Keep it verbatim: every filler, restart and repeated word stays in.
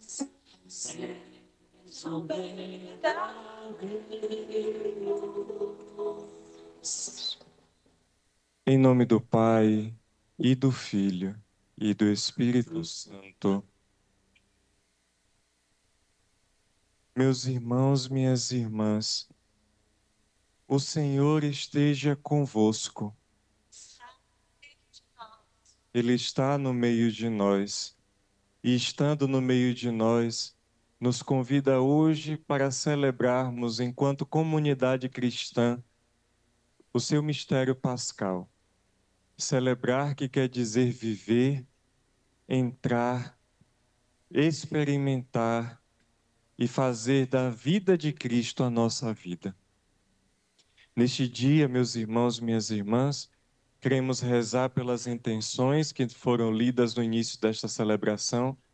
Em nome do Pai, e do Filho, e do Espírito Santo. Meus irmãos, minhas irmãs, o Senhor esteja convosco. Ele está no meio de nós. E estando no meio de nós, nos convida hoje para celebrarmos, enquanto comunidade cristã, o seu mistério pascal. Celebrar que quer dizer viver, entrar, experimentar e fazer da vida de Cristo a nossa vida. Neste dia, meus irmãos, minhas irmãs, queremos rezar pelas intenções que foram lidas no início desta celebração,